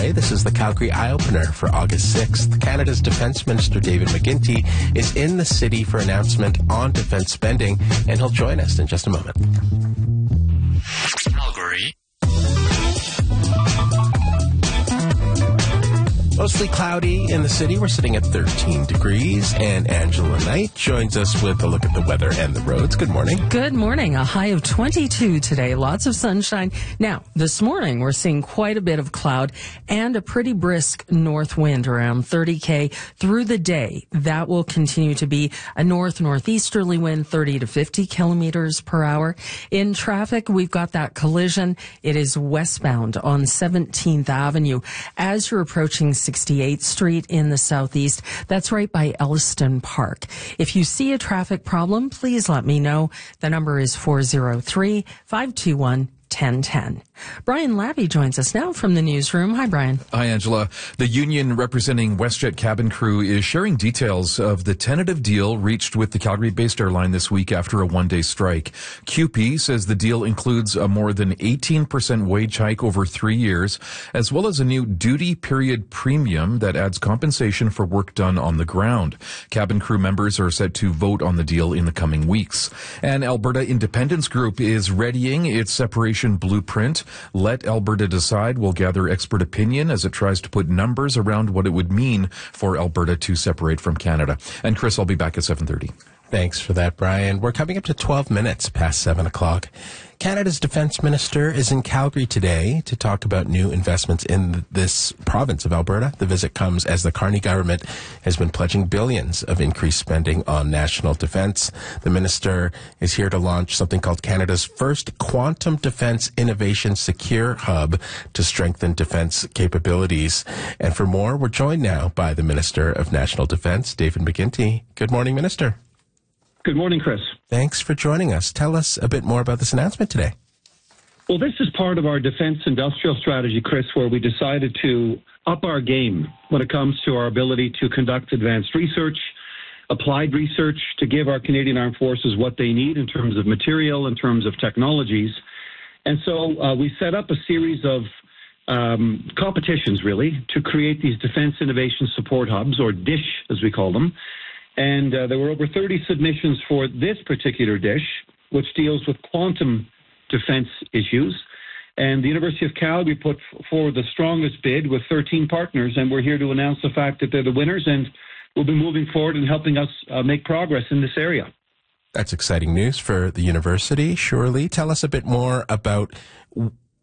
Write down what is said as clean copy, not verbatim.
today. This is the Calgary Eye-Opener for August 6th. Canada's Defence Minister David McGuinty is in the city for announcement on defence spending, and he'll join us in just a moment. Calgary. Mostly cloudy in the city. We're sitting at 13 degrees, and Angela Knight joins us with a look at the weather and the roads. Good morning. Good morning. A high of 22 today. Lots of sunshine. Now, this morning, we're seeing quite a bit of cloud and a pretty brisk north wind around 30 through the day. That will continue to be a northeasterly wind, 30 to 50 kilometers per hour. In traffic, we've got that collision. It is westbound on 17th Avenue. As you're approaching 68th Street in the southeast. That's right by Elliston Park. If you see a traffic problem, please let me know. The number is 403-521-1010. Brian Labby joins us now from the newsroom. Hi, Brian. Hi, Angela. The union representing WestJet cabin crew is sharing details of the tentative deal reached with the Calgary-based airline this week after a one-day strike. QP says the deal includes a more than 18% wage hike over 3 years, as well as a new duty period premium that adds compensation for work done on the ground. Cabin crew members are set to vote on the deal in the coming weeks. And Alberta Independence Group is readying its separation blueprint. Let Alberta Decide will gather expert opinion as it tries to put numbers around what it would mean for Alberta to separate from Canada. And Chris, I'll be back at 7:30. Thanks for that, Brian. We're coming up to 12 minutes past 7 o'clock. Canada's defense minister is in Calgary today to talk about new investments in this province of Alberta. The visit comes as the Carney government has been pledging billions of increased spending on national defense. The minister is here to launch something called Canada's first Quantum Defense Innovation Secure Hub to strengthen defense capabilities. And for more, we're joined now by the Minister of National Defense, David McGuinty. Good morning, Minister. Good morning, Chris. Thanks for joining us. Tell us a bit more about this announcement today. Well, this is part of our defense industrial strategy, Chris, where we decided to up our game when it comes to our ability to conduct advanced research, applied research, to give our Canadian Armed Forces what they need in terms of material, in terms of technologies. And so we set up a series of competitions, really, to create these Defense Innovation Support Hubs, or DISH, as we call them. And there were over 30 submissions for this particular DISH, which deals with quantum defense issues. And the University of Calgary put forward the strongest bid with 13 partners, and we're here to announce the fact that they're the winners, and we'll be moving forward and helping us make progress in this area. That's exciting news for the university, surely. Tell us a bit more about